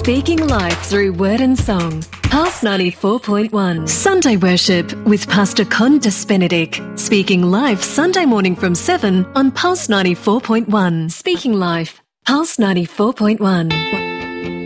Speaking life through word and song. Pulse 94.1. Sunday worship with Pastor Condas Benedict. Speaking life Sunday morning from 7 on Pulse 94.1. Speaking life. Pulse 94.1.